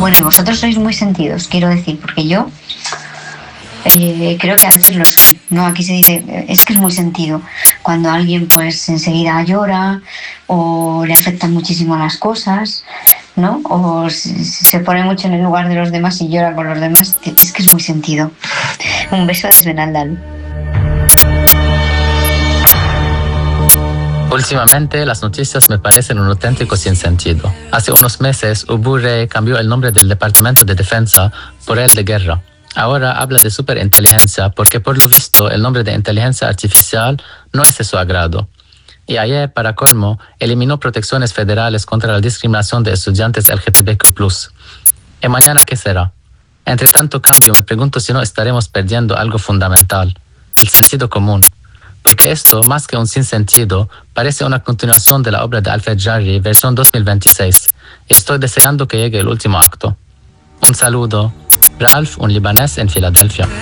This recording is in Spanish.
Bueno, y vosotros sois muy sentidos, quiero decir, porque yo creo que a veces lo soy, ¿no? Aquí se dice, es que es muy sentido. Cuando alguien pues enseguida llora o le afectan muchísimo las cosas, ¿no? O se pone mucho en el lugar de los demás y llora con los demás, es que es muy sentido. Un beso desde Naldal. Últimamente las noticias me parecen un auténtico sinsentido. Hace unos meses Ubure cambió el nombre del Departamento de Defensa por el de Guerra. Ahora habla de superinteligencia porque por lo visto el nombre de inteligencia artificial no es de su agrado. Y ayer, para colmo, eliminó protecciones federales contra la discriminación de estudiantes LGTBQ+. ¿Y mañana qué será? Entre tanto cambio, me pregunto si no estaremos perdiendo algo fundamental, el sentido común. Porque esto, más que un sinsentido, parece una continuación de la obra de Alfred Jarry, versión 2026. Y estoy deseando que llegue el último acto. Un saludo. Ralph, un libanés en Filadelfia.